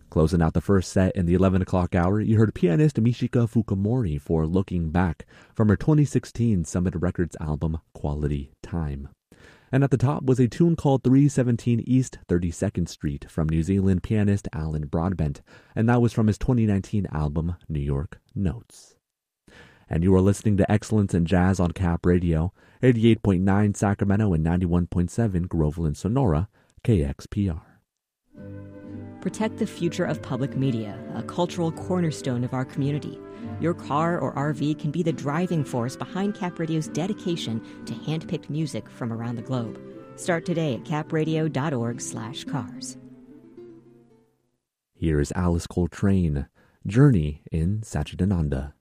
Closing out the first set in the 11 o'clock hour, you heard pianist Michika Fukumori for Looking Back from her 2016 Summit Records album Quality Time. And at the top was a tune called 317 East 32nd Street from New Zealand pianist Alan Broadbent, and that was from his 2019 album New York Notes. And you are listening to Excellence in Jazz on Cap Radio, 88.9 Sacramento and 91.7 Groveland, Sonora, KXPR. Protect the future of public media, a cultural cornerstone of our community. Your car or RV can be the driving force behind Cap Radio's dedication to hand-picked music from around the globe. Start today at capradio.org/cars. Here is Alice Coltrane, Journey in Satchidananda.